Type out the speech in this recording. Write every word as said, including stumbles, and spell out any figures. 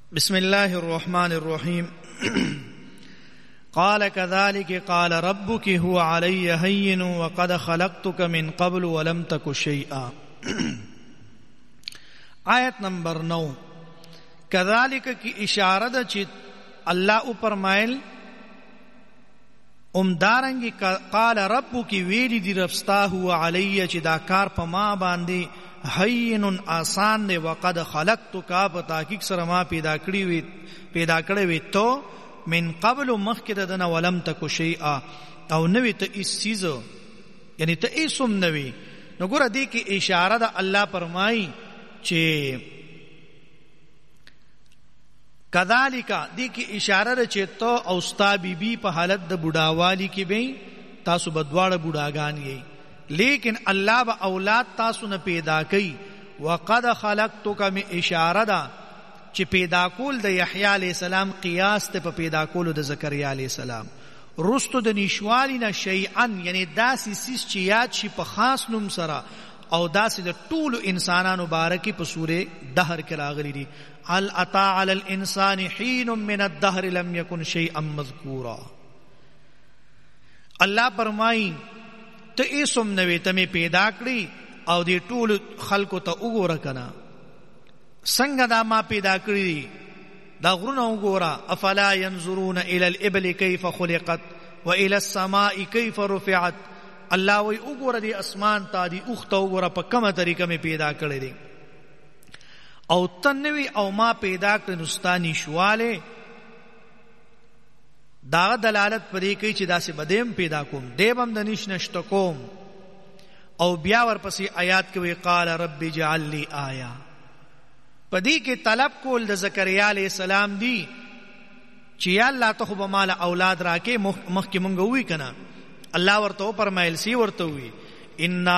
بسم الله الرحمن الرحيم قال كذلك قال ربك هو علي هين وقد خلقتك من قبل ولم تك شيئا. آیت نمبر نو. کذالک کی اشارہ دا چی اللہ اوپر مائل امدارنگی قال ربک ویلی دی رفستا ہوا علی چی دا کار پا ما باندی حین آسان دے وقد خلقتک پتاکیک سر ما پیدا کری وی پیدا کری وی تو من قبل مخکد دنا ولم تکو شیئا او نوی تا اس چیزو یعنی تا ایسم نوی. نو گورا دی کی اشارہ دا اللہ پرمائی چی کذالکا دی کی اشارہ دا چی تو اوستا بی بی پا حالت دا بڑاوالی کی بین تاسو بدوار بڑاگان گئی لیکن اللہ با اولاد تاسو نہ پیدا کی. وقد خلقتک میں اشارہ دا چی پیدا کول دا یحییٰ علیہ السلام قیاس تے پا پیدا کول دا زکریا علیہ السلام رستو دا نشوالی نا شیئن یعنی داسی سیس چی یاد شی پا خاص نم سرا او داسی دا طول انسانان مبارکی پا سورے دہر کراغلی دی هل اتا علی الانسان حین من الدہر لم یکن شیئا مذکورا. اللہ فرمائی تو ایسم نوی تمی پیدا کری او دی طول خلقو تا اگورا کنا سنگ دا ما پیدا کری دا غرون اگورا افلا ینظرون الى الابل کیف خلقت و الى السماء کیف رفعت. اللہ وی اگورا دی اسمان تا دی اختا اگورا پا کم طریقہ میں پیدا کری دی او تنوی او ما پیدا کری نستانی شوالے دا دلالت پدی کئی چی دا سی بدیم پیدا کوم دیبم دنیش نشتا کوم. او بیاور پسی آیات کوئی قال رب جعل لی آیا پدی کے طلب کول دا زکریا علیہ السلام دی چی یا اللہ تو خوب مالا اولاد راکے مخ کی منگوی کنا. اللہ ورطو پرمائل سی ورطوی انا